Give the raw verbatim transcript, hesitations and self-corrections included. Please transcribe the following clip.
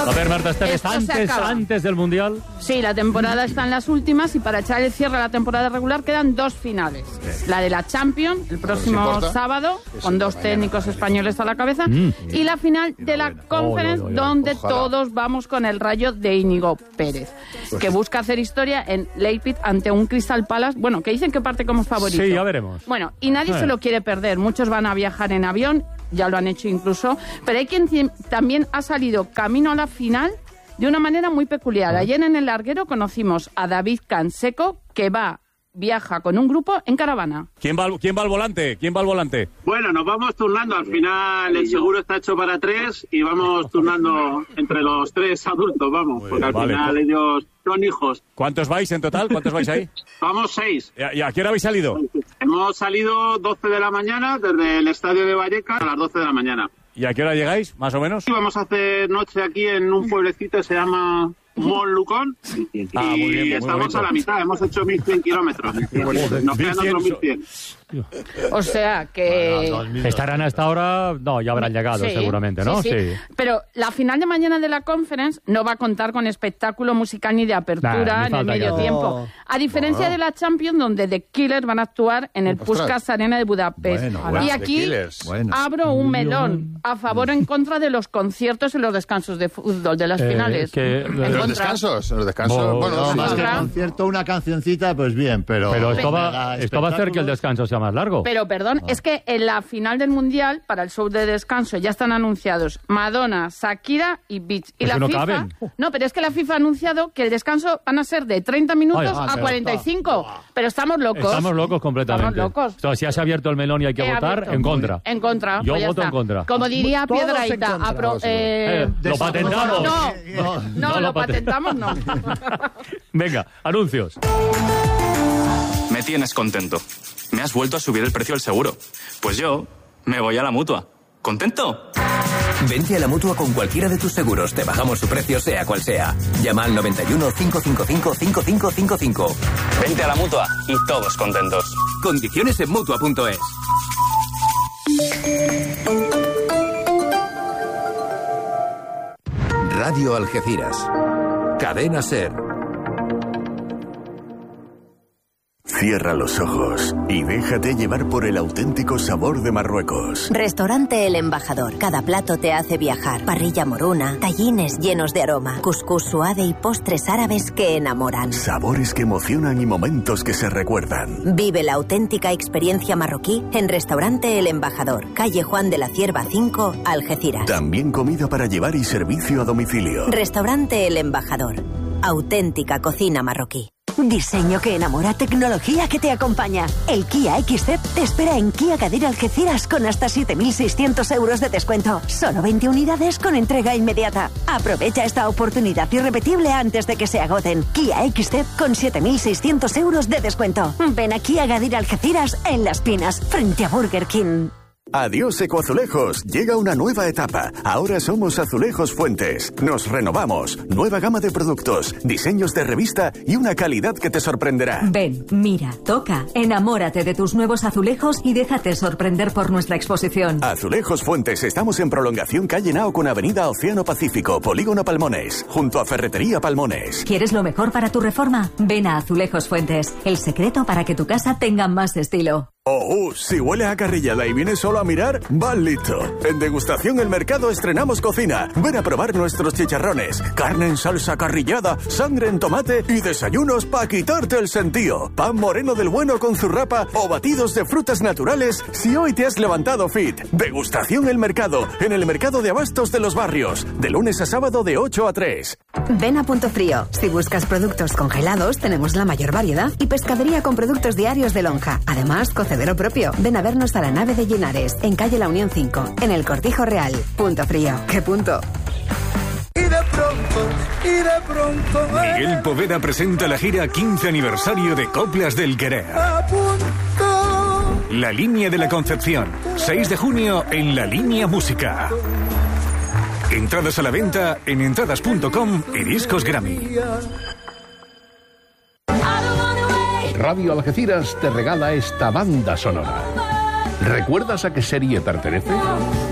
A ver, Marta Esteves, antes, antes del Mundial. Sí, la temporada está en las últimas y para echar el cierre a la temporada regular quedan dos finales. Sí. La de la Champions, el próximo sábado, con dos técnicos españoles a la cabeza, mm. y la final de la Conference, oh, oh, oh, oh. donde Ojalá. todos vamos con el Rayo de Íñigo Pérez, pues que busca hacer historia en Leipzig ante un Crystal Palace, bueno, que dicen que parte como favorito. Sí, ya veremos. Bueno, y nadie eh. se lo quiere perder. Muchos van a viajar en avión, ya lo han hecho incluso, pero hay quien también ha salido camino a la final de una manera muy peculiar. Ayer en el larguero conocimos a David Canseco, que va, viaja con un grupo en caravana. ¿Quién va, quién va al volante? ¿Quién va al volante? Bueno, nos vamos turnando. Al final el seguro está hecho para tres y vamos turnando entre los tres adultos, vamos, porque al vale, final ellos son hijos. ¿Cuántos vais en total? ¿Cuántos vais ahí? Vamos seis. ¿Y a qué hora habéis salido? Hemos salido doce de la mañana desde el estadio de Vallecas a las doce de la mañana. ¿Y a qué hora llegáis, más o menos? Vamos a hacer noche aquí en un pueblecito que se llama Montlucón. Y ah, muy bien, estamos muy a la mitad, hemos hecho mil cien kilómetros. Nos quedan otros mil cien. O sea que... Estarán hasta ahora... No, ya habrán llegado sí, seguramente, ¿no? Sí, sí. sí. Pero la final de mañana de la Conference no va a contar con espectáculo musical ni de apertura nah, en el medio ya. tiempo. A diferencia no. de la Champions, donde The Killers van a actuar en el Puskás Arena de Budapest. Bueno, bueno, y aquí bueno. abro un melón a favor o en contra de los conciertos y los descansos de fútbol, de las eh, finales. Que, ¿Los descansos? ¿Los descansos? Bo, bueno, no, sí, más sí. que concierto, una cancioncita, pues bien, pero... Pero esto va, esto va a hacer que el descanso sea más largo. Pero, perdón, ah. es que en la final del Mundial, para el show de descanso, ya están anunciados Madonna, Shakira y Beach. Y pues la no FIFA... caben. No, pero es que la FIFA ha anunciado que el descanso van a ser de treinta minutos Ay, ah, a cuarenta y cinco. Está. Pero estamos locos. Estamos locos completamente. Estamos locos. Entonces, si has abierto el melón y hay que He votar, abierto. en contra. En contra. Yo pues voto está. en contra. Como diría Todos Piedrahita. en contra, Apro- eh, eh, ¿Lo patentamos? No, no, no, no lo patentamos, no. Venga, anuncios. Me tienes contento. Me has vuelto a subir el precio del seguro. Pues yo me voy a la Mutua. ¿Contento? Vente a la Mutua con cualquiera de tus seguros. Te bajamos su precio sea cual sea. Llama al noventa y uno, cinco cinco cinco, cinco cinco cinco cinco. Vente a la Mutua y todos contentos. Condiciones en Mutua punto es. Radio Algeciras. Cadena SER. Cierra los ojos y déjate llevar por el auténtico sabor de Marruecos. Restaurante El Embajador. Cada plato te hace viajar. Parrilla moruna, tallines llenos de aroma, cuscús suave y postres árabes que enamoran. Sabores que emocionan y momentos que se recuerdan. Vive la auténtica experiencia marroquí en Restaurante El Embajador. Calle Juan de la Cierva cinco, Algeciras. También comida para llevar y servicio a domicilio. Restaurante El Embajador. Auténtica cocina marroquí. Diseño que enamora, tecnología que te acompaña. El Kia X C te espera en Kia Gadir Algeciras con hasta siete mil seiscientos euros de descuento. Solo veinte unidades con entrega inmediata. Aprovecha esta oportunidad irrepetible antes de que se agoten. Kia X C con siete mil seiscientos euros de descuento. Ven aquí a Gadir Algeciras en Las Pinas, frente a Burger King. Adiós Ecoazulejos, llega una nueva etapa. Ahora somos Azulejos Fuentes. Nos renovamos. Nueva gama de productos, diseños de revista y una calidad que te sorprenderá. Ven, mira, toca, enamórate de tus nuevos azulejos y déjate sorprender por nuestra exposición. Azulejos Fuentes, estamos en prolongación calle Nao con avenida Océano Pacífico, Polígono Palmones, junto a Ferretería Palmones. ¿Quieres lo mejor para tu reforma? Ven a Azulejos Fuentes, el secreto para que tu casa tenga más estilo. Oh, uh, si huele a carrillada y vienes solo a mirar, vas listo. En Degustación El Mercado estrenamos cocina. Ven a probar nuestros chicharrones, carne en salsa carrillada, sangre en tomate y desayunos para quitarte el sentido. Pan moreno del bueno con zurrapa o batidos de frutas naturales si hoy te has levantado fit. Degustación El Mercado, en el Mercado de Abastos de los Barrios, de lunes a sábado de ocho a tres. Ven a Punto Frío. Si buscas productos congelados, tenemos la mayor variedad y pescadería con productos diarios de lonja. Además, cocedero propio. Ven a vernos a la nave de Linares, en calle La Unión cinco, en el Cortijo Real. Punto Frío. ¿Qué punto? Y de pronto, y de pronto... Eh. Miguel Poveda presenta la gira quince aniversario de Coplas del Querer. La Línea de la Concepción. seis de junio en La Línea Música. Entradas a la venta en entradas punto com y Discos Grammy. Radio Algeciras te regala esta banda sonora. ¿Recuerdas a qué serie pertenece?